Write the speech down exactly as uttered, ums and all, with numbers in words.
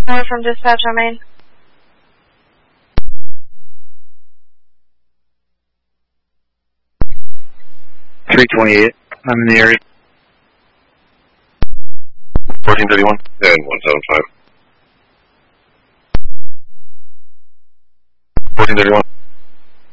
Power from dispatch on main. three twenty-eight. I'm in the area. fourteen thirty-one and one seven five. fourteen thirty-one.